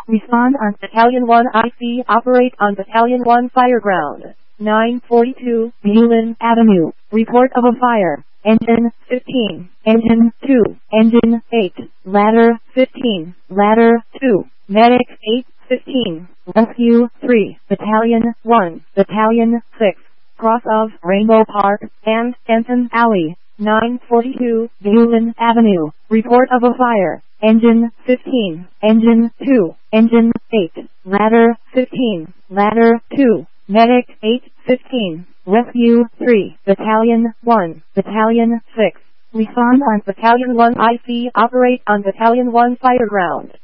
Respond on Battalion 1 IC. Operate on Battalion 1 Fireground. 942 Bulin Avenue. Report of a fire. Engine 15. Engine 2. Engine 8. Ladder 15. Ladder 2. Medic 815. Rescue 3. Battalion 1. Battalion 6. Cross of Rainbow Park and Denton Alley. 942 Bulin Avenue. Report of a fire. Engine 15. Engine 2. Engine 8. Ladder 15. Ladder 2. Medic 815. Rescue 3. Battalion 1. Battalion 6. Respond on Battalion 1 IC. Operate on Battalion 1 Fireground.